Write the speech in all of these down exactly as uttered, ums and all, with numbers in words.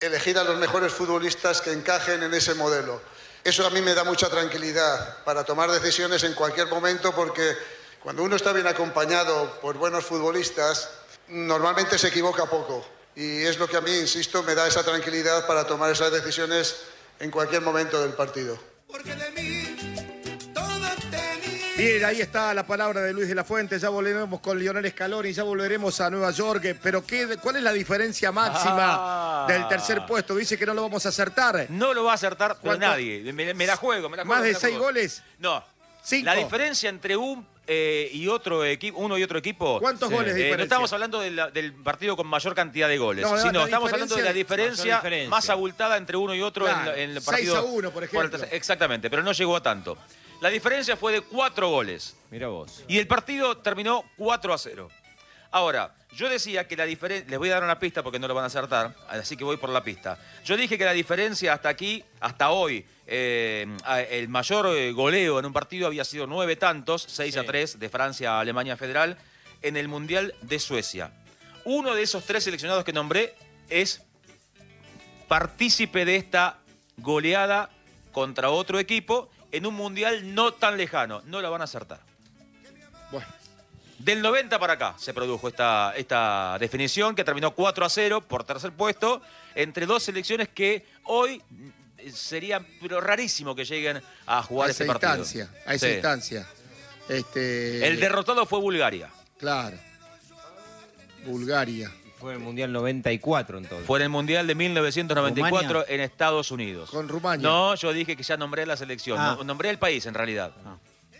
elegir a los mejores futbolistas que encajen en ese modelo. Eso a mí me da mucha tranquilidad para tomar decisiones en cualquier momento, porque cuando uno está bien acompañado por buenos futbolistas, normalmente se equivoca poco. Y es lo que a mí, insisto, me da esa tranquilidad para tomar esas decisiones en cualquier momento del partido. Bien, ahí está la palabra de Luis de la Fuente. Ya volveremos con Lionel Scaloni, ya volveremos a Nueva York. Pero ¿qué, ¿cuál es la diferencia máxima ah. del tercer puesto? Dice que no lo vamos a acertar. No lo va a acertar pero nadie. Me, me la juego, me la juego. ¿Más de la seis juego. goles? No. Cinco. La diferencia entre un eh, y otro equipo, uno y otro equipo. ¿Cuántos sí. goles de diferencia? Eh, no estamos hablando de la, del partido con mayor cantidad de goles, no, no, sino estamos hablando de la diferencia, diferencia más abultada entre uno y otro claro. en, en el partido. seis a uno, por ejemplo. Por el, exactamente, pero no llegó a tanto. La diferencia fue de cuatro goles. Mira vos. Y el partido terminó cuatro a cero. Ahora, yo decía que la diferencia... Les voy a dar una pista porque no lo van a acertar, así que voy por la pista. Yo dije que la diferencia hasta aquí, hasta hoy, eh, el mayor goleo en un partido había sido nueve tantos, seis a tres, de Francia a Alemania Federal, en el Mundial de Suecia. Uno de esos tres seleccionados que nombré es partícipe de esta goleada contra otro equipo en un Mundial no tan lejano. No la van a acertar. Bueno. Del noventa para acá se produjo esta, esta definición que terminó cuatro a cero por tercer puesto entre dos selecciones que hoy sería pero rarísimo que lleguen a jugar a este esa partido. Instancia, a esa sí. instancia. Este... El derrotado fue Bulgaria. Claro. Bulgaria. Fue el Mundial noventa y cuatro entonces. Fue en el Mundial de mil novecientos noventa y cuatro ¿Rumania? En Estados Unidos. Con Rumania. No, yo dije que ya nombré la selección. Ah. No, nombré el país en realidad. Ah.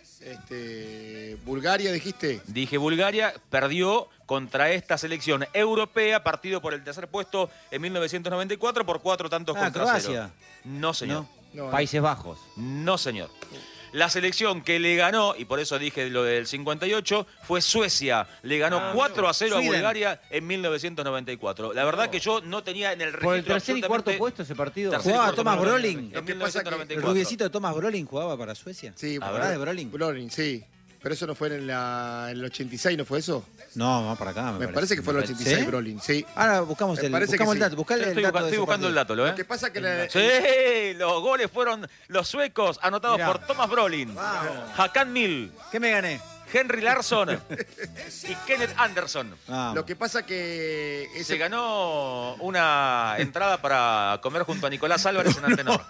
Este, Bulgaria, dijiste. Dije Bulgaria, perdió contra esta selección europea, partido por el tercer puesto en mil novecientos noventa y cuatro por cuatro tantos ah, contra Croacia. cero. No, señor. No. No, Países Bajos. No, señor. La selección que le ganó, y por eso dije lo del cincuenta y ocho, fue Suecia. Le ganó ah, cuatro a cero a Bulgaria en mil novecientos noventa y cuatro. La verdad no. que yo no tenía en el registro. ¿Por el tercer y cuarto puesto ese partido? Jugaba Thomas Brolin. En mil novecientos noventa y cuatro. ¿El rubiecito de Thomas Brolin jugaba para Suecia? Sí, ¿verdad de Brolin? Brolin, sí. Pero eso no fue en, la, en el ochenta y seis, ¿no fue eso? No, vamos para acá. Me, me parece. parece que fue en el ochenta y seis, ¿sí? Brolin, sí. Ahora buscamos el, buscamos el dato. Buscá el, estoy, el dato estoy de buscando el dato, ¿lo, eh? Lo que pasa es que... La, sí, los goles fueron los suecos anotados Mirá. por Thomas Brolin, wow. Hakan Mill. ¿Qué me gané? Henry Larsson y Kenneth Anderson. Ah. Lo que pasa que... Ese... Se ganó una entrada para comer junto a Nicolás Álvarez en Antenor.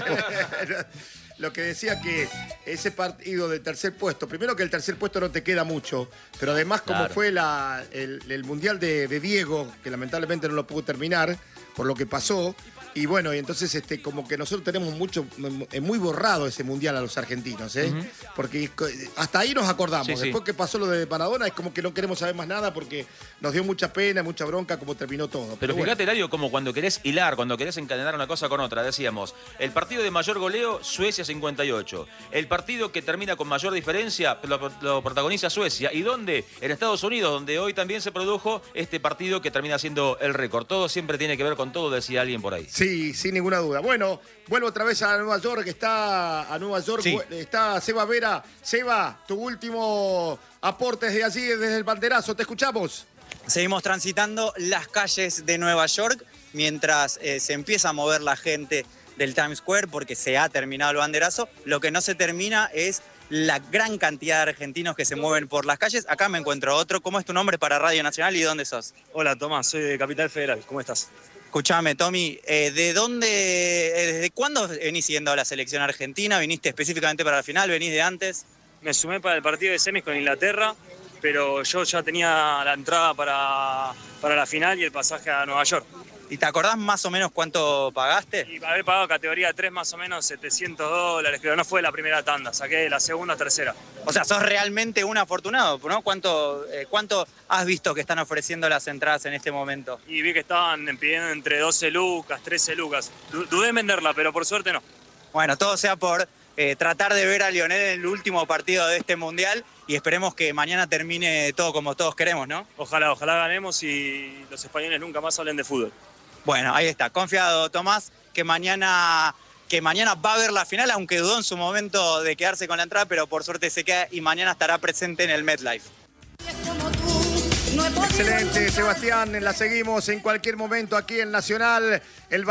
Lo que decía que ese partido del tercer puesto, primero que el tercer puesto no te queda mucho, pero además como claro. fue la, el, el Mundial de, de Diego, que lamentablemente no lo pudo terminar por lo que pasó, y bueno, y entonces este, como que nosotros tenemos mucho, muy borrado ese Mundial a los argentinos, ¿eh? Uh-huh. Porque hasta ahí nos acordamos. Sí, Después sí. que pasó lo de Maradona es como que no queremos saber más nada porque nos dio mucha pena, mucha bronca como terminó todo. Pero, Pero fíjate, bueno. Hilario, como cuando querés hilar, cuando querés encadenar una cosa con otra, decíamos, el partido de mayor goleo, Suecia cincuenta y ocho. El partido que termina con mayor diferencia, lo, lo protagoniza Suecia. ¿Y dónde? En Estados Unidos, donde hoy también se produjo este partido que termina siendo el récord. Todo siempre tiene que ver con todo, decía alguien por ahí. Sí, sin ninguna duda. Bueno, vuelvo otra vez a Nueva York, está a Nueva York, sí. está Seba Vera. Seba, tu último aporte desde allí, desde el banderazo, te escuchamos. Seguimos transitando las calles de Nueva York mientras eh, se empieza a mover la gente del Times Square porque se ha terminado el banderazo. Lo que no se termina es la gran cantidad de argentinos que se mueven por las calles. Acá me encuentro otro. ¿Cómo es tu nombre para Radio Nacional y dónde sos? Hola, Tomás, soy de Capital Federal. ¿Cómo estás? Escuchame, Tommy, eh, ¿de dónde, eh, desde cuándo venís siguiendo a la selección argentina? ¿Viniste específicamente para la final? ¿Venís de antes? Me sumé para el partido de semis con Inglaterra, pero yo ya tenía la entrada para, para la final y el pasaje a Nueva York. ¿Y te acordás más o menos cuánto pagaste? Y haber pagado categoría tres más o menos setecientos dólares, pero no fue la primera tanda, saqué la segunda o tercera. O sea, sos realmente un afortunado, ¿no? ¿Cuánto, eh, ¿Cuánto has visto que están ofreciendo las entradas en este momento? Y vi que estaban pidiendo entre doce lucas, trece lucas. Dudé en venderla, pero por suerte no. Bueno, todo sea por eh, tratar de ver a Lionel en el último partido de este Mundial y esperemos que mañana termine todo como todos queremos, ¿no? Ojalá, ojalá ganemos y los españoles nunca más hablen de fútbol. Bueno, ahí está, confiado Tomás, que mañana, que mañana va a ver la final, aunque dudó en su momento de quedarse con la entrada, pero por suerte se queda y mañana estará presente en el MetLife. Excelente, Sebastián. La seguimos en cualquier momento aquí en Nacional. El